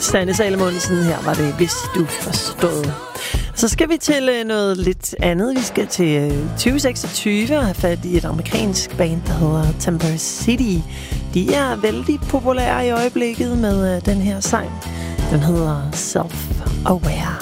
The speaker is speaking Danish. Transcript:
Sanne Salomonsen, her var det, hvis du forstod. Så skal vi til noget lidt andet. Vi skal til 2026 og have fat i et amerikansk band, der hedder Temper City. De er vældig populære i øjeblikket med den her sang. Den hedder Self-Aware.